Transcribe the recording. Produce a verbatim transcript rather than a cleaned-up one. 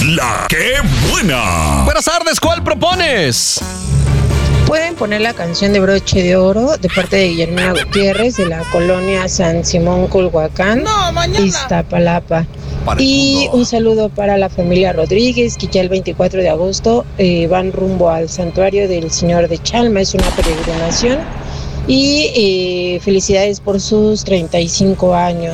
la que buena. Buenas tardes, ¿cuál propones? Pueden poner la canción de Broche de Oro de parte de Guillermina Gutiérrez de la colonia San Simón Culhuacán, No, Iztapalapa. Para el Y mundo. un saludo para la familia Rodríguez, que ya el veinticuatro de agosto eh, van rumbo al santuario del Señor de Chalma, es una peregrinación. Y eh, felicidades por sus treinta y cinco años.